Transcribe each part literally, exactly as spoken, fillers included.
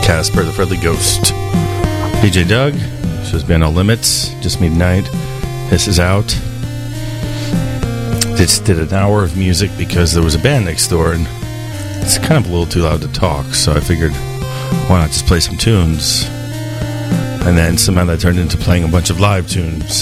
Casper the Friendly Ghost. D J Doug, show's been No Limits, just midnight. This is out. Just did an hour of music because there was a band next door and it's kind of a little too loud to talk, so I figured why not just play some tunes. And then somehow that turned into playing a bunch of live tunes.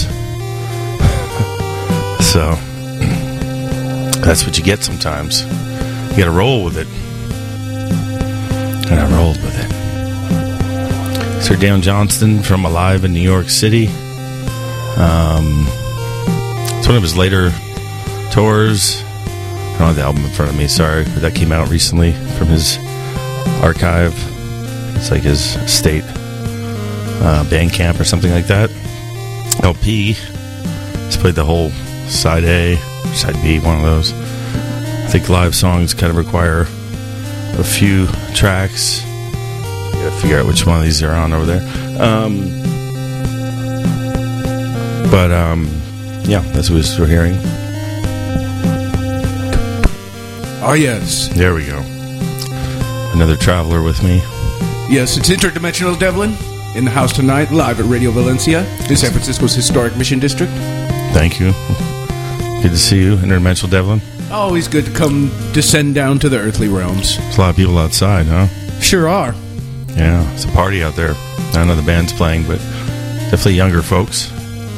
So that's what you get sometimes. You gotta roll with it. And I rolled with it. Sir Dan Johnston from Alive in New York City. Um, it's one of his later tours. I don't have the album in front of me, sorry, but that came out recently from his archive. It's like his state uh, Bandcamp or something like that. L P. He's played the whole side A, side B, one of those. I think live songs kind of require a few tracks. You gotta figure out which one of these are on over there. Um, but, um, yeah, that's what we're hearing. Oh, yes. There we go. Another traveler with me. Yes, it's Interdimensional Devlin in the house tonight, live at Radio Valencia in San Francisco's historic Mission District. Thank you. Good to see you, Interdimensional Devlin. Always good to come descend down to the earthly realms. There's a lot of people outside, huh? Sure are. Yeah, it's a party out there. I don't know the band's playing, but definitely younger folks.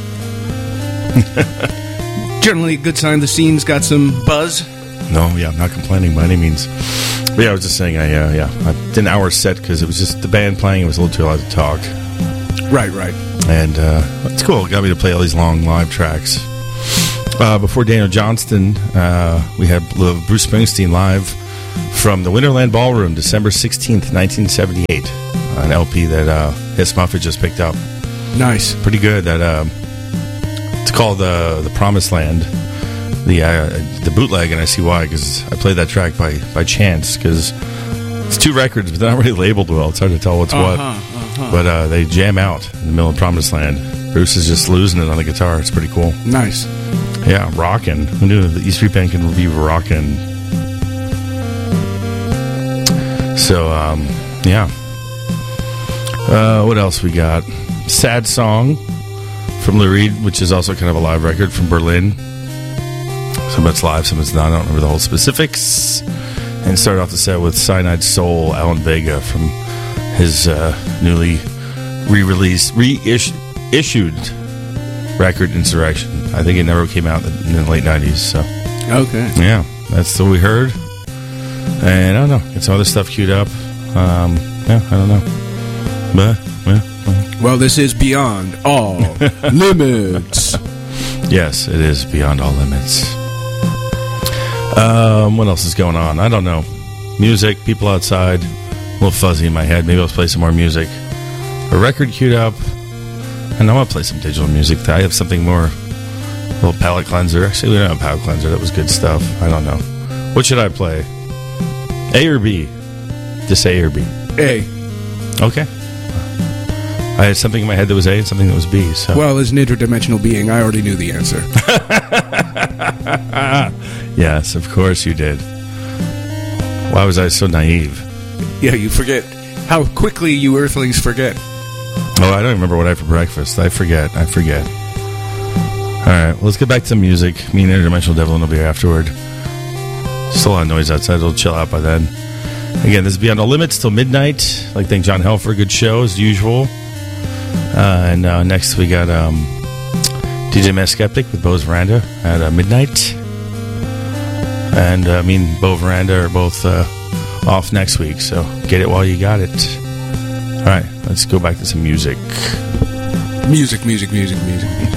Generally a good sign the scene's got some buzz. No, yeah, I'm not complaining by any means. But yeah, I was just saying, I uh, yeah, I did an hour set because it was just the band playing. It was a little too loud to talk. Right, right. And uh, it's cool. It got me to play all these long live tracks. Uh, before Daniel Johnston, uh, we had Bruce Springsteen live from the Winterland Ballroom, December sixteenth, nineteen seventy-eight. Uh, an L P that uh, His Muffet just picked up. Nice. Pretty good. That uh, it's called uh, The Promised Land. The uh, the bootleg, and I see why, because I played that track by, by chance, because it's two records, but they're not really labeled well. It's hard to tell what's uh-huh, what. Uh-huh. But uh, they jam out in the middle of Promised Land. Bruce is just losing it on the guitar. It's pretty cool. Nice. Yeah, rockin'. Who knew the E Street Band can be rockin'? So, um, yeah. Uh, what else we got? Sad Song from Lou Reed, which is also kind of a live record from Berlin. Some of it's live, some of it's not. I don't remember the whole specifics. And started off the set with Cyanide Soul, Alan Vega, from his uh, newly re-released, reissued record, Insurrection. I think it never came out in the late nineties. So, okay. Yeah, that's what we heard. And I don't know. Get some other stuff queued up. Um, yeah, I don't know. But, yeah. Well, this is Beyond All Limits. Yes, it is Beyond All Limits. Um, what else is going on? I don't know. Music, people outside. A little fuzzy in my head. Maybe I'll play some more music. A record queued up. And I want to play some digital music. I have something more. A little palate cleanser. Actually, we don't have a palate cleanser. That was good stuff. I don't know. What should I play? A or B? Just A or B? A. Okay. I had something in my head that was A and something that was B. So. Well, as an interdimensional being, I already knew the answer. Yes, of course you did. Why was I so naive? Yeah, you forget how quickly you earthlings forget. Oh, I don't remember what I had for breakfast. I forget. I forget. All right, well, let's get back to some music. Me and Interdimensional Devlin will be here afterward. Still a lot of noise outside. It'll chill out by then. Again, this is Beyond All Limits till midnight. I'd like to thank John Hell for a good show, as usual. Uh, and uh, next we got um, D J Mass Skeptic with Bo's Veranda at uh, midnight. And uh, me and Bo Veranda are both uh, off next week, so get it while you got it. All right, let's go back to some music. Music, music, music, music, music.